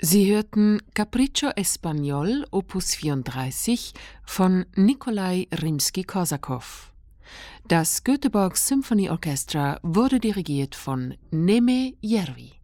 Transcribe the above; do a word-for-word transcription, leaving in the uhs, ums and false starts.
Sie hörten Capriccio Espagnol Opus vierunddreißig von Nikolai Rimski-Korsakow. Das Göteborg Symphony Orchestra wurde dirigiert von Neme Järvi.